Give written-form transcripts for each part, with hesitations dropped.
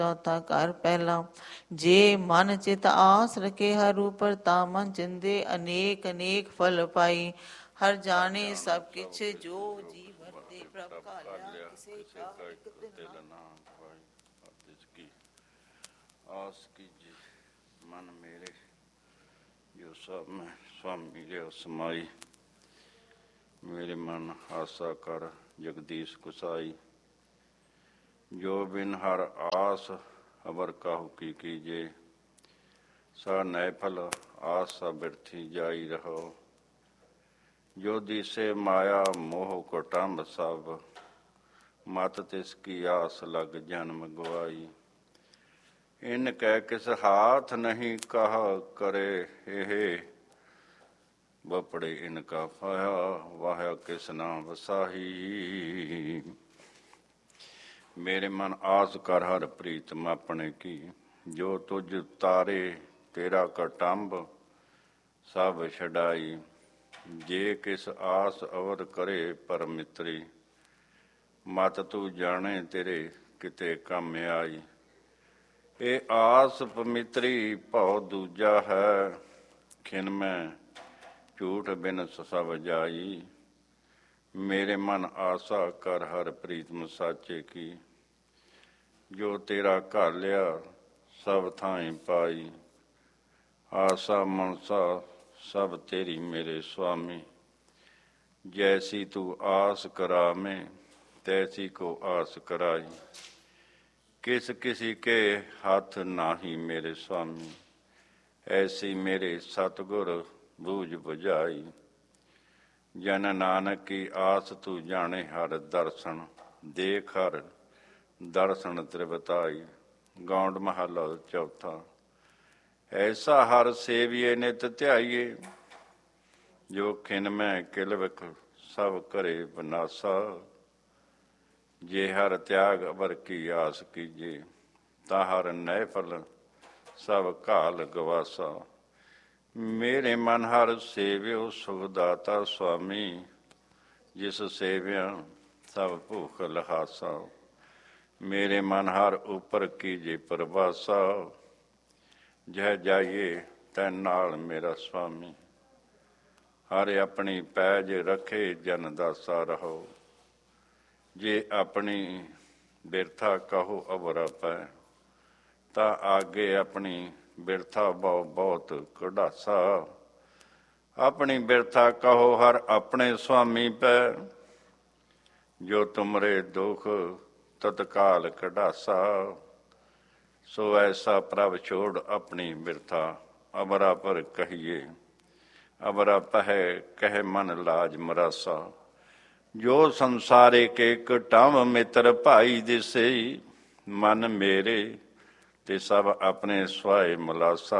चौथा कर पहला, जे मन चित आस रखे हर ऊपर ता मन चिंदे अनेक अनेक फल पाई। हर जाने सब किछ जो जी भरते प्रभ का लिया किसे का एक तिल ना पाई। जिसकी आस कीजिए मन मेरे जो सब में स्वामी रे समाई। मेरे मन आशा कर जगदीश कुसाई। जो बिन हर आस अबर काहू की कीजे। सा नैफल आस सा बिरथी जाई रहो। जो दिसे माया मोह कुटुंब सब। मत तिसकी आस लग जन्म गवाई। इन कह किस हाथ नहीं कहा करे एहे। बपड़े इनका फाया वाह्या किस ना वसाही। मेरे मन आस कर हर प्रीतम अपने की। जो तुझ तारे तेरा कटंब सब छड़ाई। जे किस आस अवर करे पर मित्री। मत तू जाने तेरे किते कम आई। ए आस पमित्री भौ दूजा है। खिन में झूठ बिन सब जाई। मेरे मन आशा कर हर प्रीतम साचे की। जो तेरा घर लिया सब थाई पाई। आशा मनसा सब तेरी मेरे स्वामी। जैसी तू आस करा में तैसी को आस कराई। किस किसी के हाथ नाही मेरे स्वामी। ऐसी मेरे सतगुर बूझ बुझाई। जन नानक की आस तू जाने हर दर्शन। देख हर दर्शन त्रिवताई। गौंड महला चौथा। ऐसा हर सेविए नित ध्याइए। जो खिन में किलविख सब करे विनाशा। जे हर त्याग अबर की आस कीजे। ता हर नैफल सब घाल गवासा। मेरे मन हर सेव्यो सुखदाता स्वामी। जिस सेव्या सब भूख लहासा। मेरे मन हर ऊपर कीजे प्रभासा। जह जाइए तै नाल मेरा स्वामी। हर अपनी पैज रखे जन दासा रहो। जे अपनी बिरथा कहो अवरा पै। ता आगे अपनी बिरथा बहु बहुत कढ़ासा। अपनी बिरथा कहो हर अपने स्वामी पै। जो तुमरे दुख तत्काल कढ़ासा। सो ऐसा प्रभ छोड़ अपनी बिरथा। अबरा पर कहिए अबरा पह कह मन लाज मरासा। जो संसारे के कटाव मित्र भाई दिसे। मन मेरे ते सब अपने स्वाय मलासा।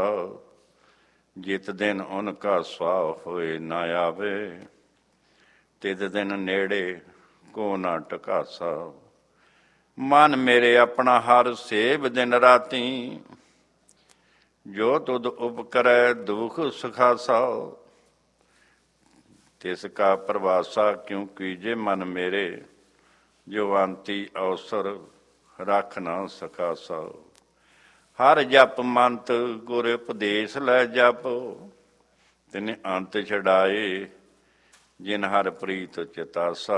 जित दिन उनका स्वाह होए न आवे। तित दिन नेड़े को न टकासा। मन मेरे अपना हर सेव दिन राती। जो तुद उपकरै दुख सुखासा। तिसका प्रवासा क्यों कीजे मन मेरे। जो अंती अवसर रख न सकासा। हर जप मंत गुर उपदेश लै जप। तिने अंत छड़ाए जिन हर प्रीत चितासा।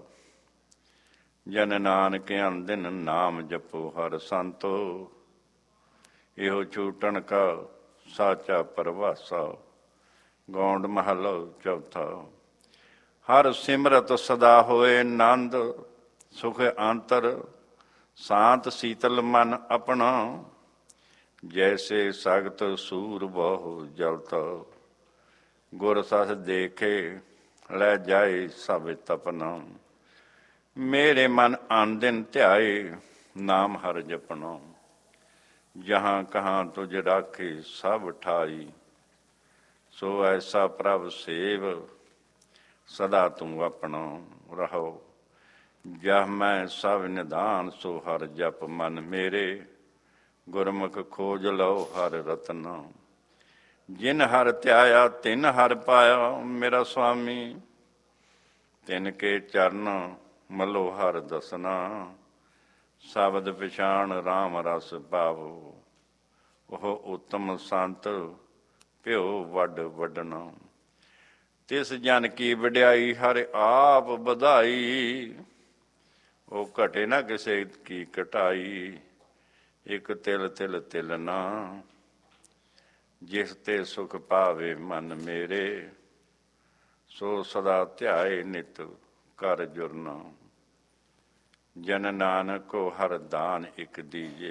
जन नानक अनदिन नाम जपो हर संतो। इहो छूटन का साचा परवासा। गौंड महला चौथा। हर सिमरत सदा होए नंद। सुख अंतर शांत शीतल मन अपना। जैसे सगत सूर बहु जलता। गुर सस देखे लै जाए सब तपना। मेरे मन आन दिन ध्याए नाम हर जपना। जहाँ कहाँ तुझ राखे सब ठाई। सो ऐसा प्रभ सेव सदा तू अपना रहो। जह मैं सब निधान सो हर जप मन मेरे। गुरमुख खोज लो हर रत्न। जिन हर त्याया तिन हर पाया मेरा स्वामी। तिनके चरण मलो हर दसना। ਸ਼ਬਦ ਪਛਾਣ ਰਾਮ ਰਸ ਪਾਵੋ। ਉਹ ਉੱਤਮ ਸੰਤ ਭਿਓ ਵੱਡ ਵੱਡਣਾ। ਤਿਸ ਜਨ ਕੀ ਵਡਿਆਈ ਹਰਿ ਆਪ ਵਧਾਈ। ਉਹ ਘਟੇ ਨਾ ਕਿਸੇ ਕੀ ਘਟਾਈ। ਇੱਕ ਤਿਲ ਤਿਲ ਤਿਲ ਨਾ। ਜਿਸ ਤੇ ਸੁਖ ਪਾਵੇ ਮਨ ਮੇਰੇ। ਸੋ ਸਦਾ ਧਿਆਏ ਨਿਤ ਕਰ ਜੁਰਨਾ। ਜਨ ਨਾਨਕ ਕੋ ਹਰ ਦਾਨ ਇੱਕ ਦੀਜੇ।